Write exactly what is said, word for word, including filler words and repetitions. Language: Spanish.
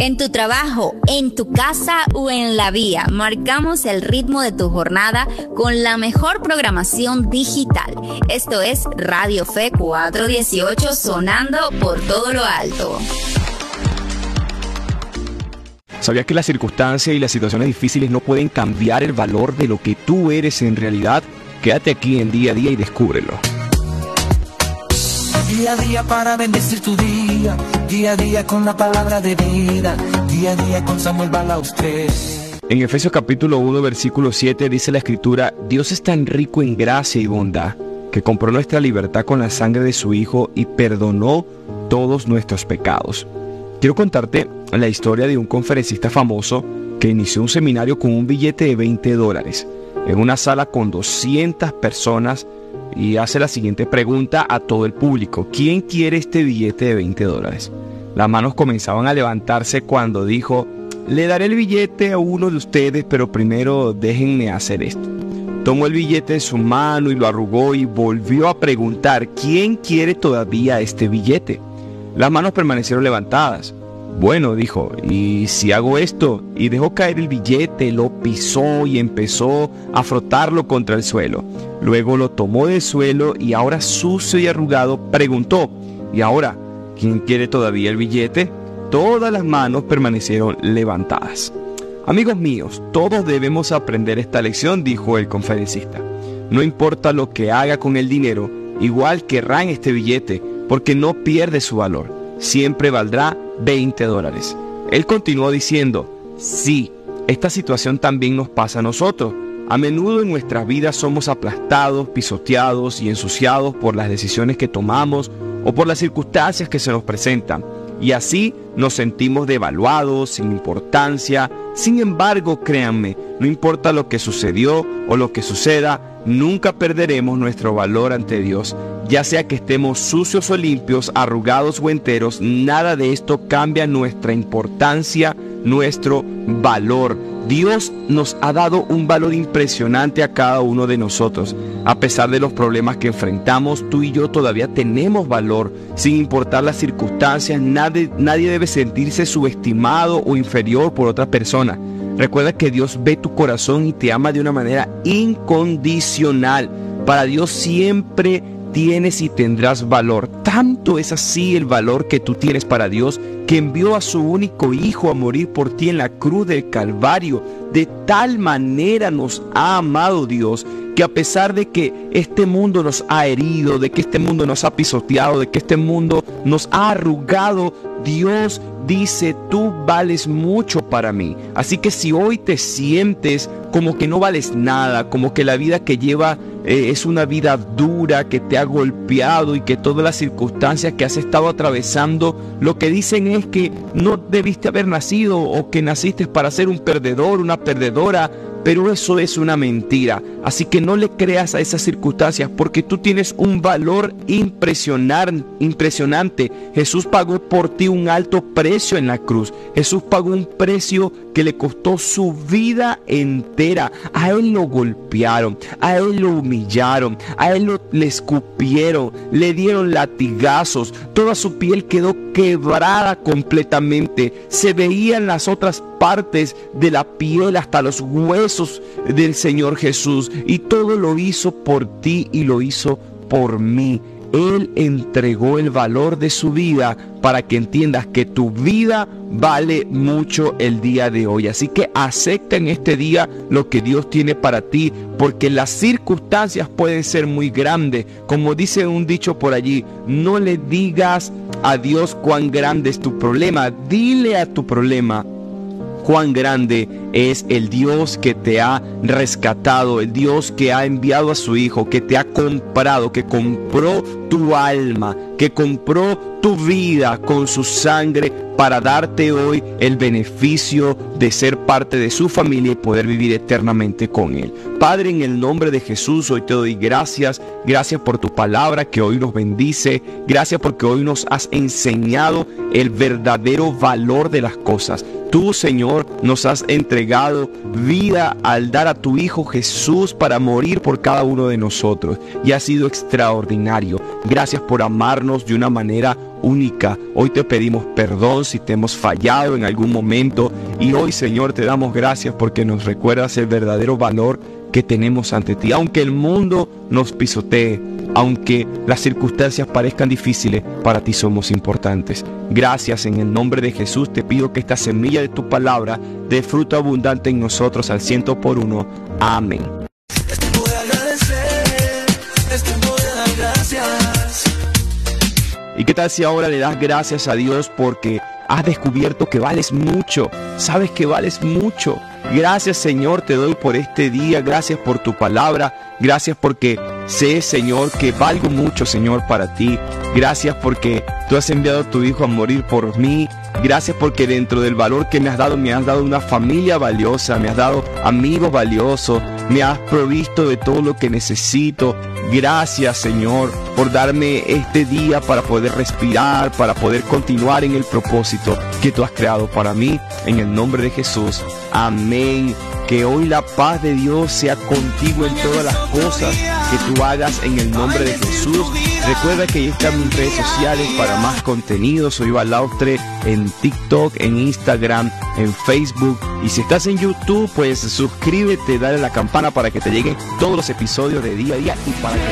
En tu trabajo, en tu casa o en la vía, marcamos el ritmo de tu jornada con la mejor programación digital. Esto es Radio Fe cuatrocientos dieciocho, sonando por todo lo alto. ¿Sabías que las circunstancias y las situaciones difíciles no pueden cambiar el valor de lo que tú eres en realidad? Quédate aquí en Día a Día y descúbrelo. Día a día para bendecir tu día, día a día con la palabra de vida, día a día con Samuel Balaustres. En Efesios capítulo uno, versículo siete dice la escritura: Dios es tan rico en gracia y bondad, que compró nuestra libertad con la sangre de su Hijo y perdonó todos nuestros pecados. Quiero contarte la historia de un conferencista famoso que inició un seminario con un billete de veinte dólares en una sala con doscientas personas y hace la siguiente pregunta a todo el público: ¿quién quiere este billete de veinte dólares? Las manos comenzaban a levantarse cuando dijo: le daré el billete a uno de ustedes, pero primero déjenme hacer esto. Tomó el billete en su mano y lo arrugó y volvió a preguntar: ¿quién quiere todavía este billete? Las manos permanecieron levantadas. Bueno, dijo, ¿y si hago esto? Y dejó caer el billete, lo pisó y empezó a frotarlo contra el suelo. Luego lo tomó del suelo y ahora sucio y arrugado preguntó: ¿y ahora quién quiere todavía el billete? Todas las manos permanecieron levantadas. Amigos míos, todos debemos aprender esta lección, dijo el conferencista. No importa lo que haga con el dinero, igual querrán este billete, porque no pierde su valor. Siempre valdrá veinte dólares. Él continuó diciendo: sí, esta situación también nos pasa a nosotros. A menudo en nuestras vidas somos aplastados, pisoteados y ensuciados por las decisiones que tomamos o por las circunstancias que se nos presentan. Y así nos sentimos devaluados, sin importancia. Sin embargo, créanme, no importa lo que sucedió o lo que suceda, nunca perderemos nuestro valor ante Dios. Ya sea que estemos sucios o limpios, arrugados o enteros, nada de esto cambia nuestra importancia, nuestro valor. Dios nos ha dado un valor impresionante a cada uno de nosotros. A pesar de los problemas que enfrentamos, tú y yo todavía tenemos valor. Sin importar las circunstancias, nadie, nadie debe sentirse subestimado o inferior por otra persona. Recuerda que Dios ve tu corazón y te ama de una manera incondicional. Para Dios siempre tienes y tendrás valor. Tanto es así el valor que tú tienes para Dios, que envió a su único Hijo a morir por ti en la cruz del Calvario. De tal manera nos ha amado Dios, que a pesar de que este mundo nos ha herido, de que este mundo nos ha pisoteado, de que este mundo nos ha arrugado, Dios dice: tú vales mucho para mí. Así que si hoy te sientes como que no vales nada, como que la vida que lleva eh, es una vida dura, que te ha golpeado y que todas las circunstancias que has estado atravesando, lo que dicen es que no debiste haber nacido o que naciste para ser un perdedor, una perdedora, pero eso es una mentira. Así que no le creas a esas circunstancias, porque tú tienes un valor impresionante, impresionante. Jesús pagó por ti un alto precio en la cruz. Jesús pagó un precio que le costó su vida entera. A Él lo golpearon, a Él lo humillaron, a Él lo, le escupieron, le dieron latigazos. Toda su piel quedó quebrada completamente. Se veían las otras partes de la piel, hasta los huesos del Señor Jesús. Y todo lo hizo por ti y lo hizo por mí. Él entregó el valor de su vida para que entiendas que tu vida vale mucho el día de hoy. Así que acepta en este día lo que Dios tiene para ti, porque las circunstancias pueden ser muy grandes. Como dice un dicho por allí: no le digas a Dios cuán grande es tu problema, dile a tu problema cuán grande es el Dios que te ha rescatado, el Dios que ha enviado a su Hijo, que te ha comprado, que compró tu alma, que compró tu vida con su sangre para darte hoy el beneficio de ser parte de su familia y poder vivir eternamente con Él. Padre, en el nombre de Jesús, hoy te doy gracias. Gracias por tu palabra que hoy nos bendice. Gracias porque hoy nos has enseñado el verdadero valor de las cosas. Tú, Señor, nos has entregado entregado vida al dar a tu Hijo Jesús para morir por cada uno de nosotros. Y ha sido extraordinario. Gracias por amarnos de una manera única. Hoy te pedimos perdón si te hemos fallado en algún momento. Y hoy, Señor, te damos gracias porque nos recuerdas el verdadero valor que tenemos ante ti. Aunque el mundo nos pisotee, aunque las circunstancias parezcan difíciles, para ti somos importantes. Gracias, en el nombre de Jesús te pido que esta semilla de tu palabra dé fruto abundante en nosotros al ciento por uno. Amén. Es tiempo de agradecer, es tiempo de dar gracias. ¿Y qué tal si ahora le das gracias a Dios porque has descubierto que vales mucho? Sabes que vales mucho. Gracias, Señor, te doy por este día. Gracias por tu palabra. Gracias porque sé, Señor, que valgo mucho, Señor, para ti. Gracias porque tú has enviado a tu Hijo a morir por mí. Gracias porque dentro del valor que me has dado, me has dado una familia valiosa, me has dado amigos valiosos, me has provisto de todo lo que necesito. Gracias, Señor, por darme este día para poder respirar, para poder continuar en el propósito que tú has creado para mí. En el nombre de Jesús. Amén. Que hoy la paz de Dios sea contigo en todas las cosas que tú hagas en el nombre de Jesús. Recuerda que ahí están mis redes sociales para más contenido. Soy Balaustre en TikTok, en Instagram, en Facebook. Y si estás en YouTube, pues suscríbete, dale a la campana para que te lleguen todos los episodios de día a día y para que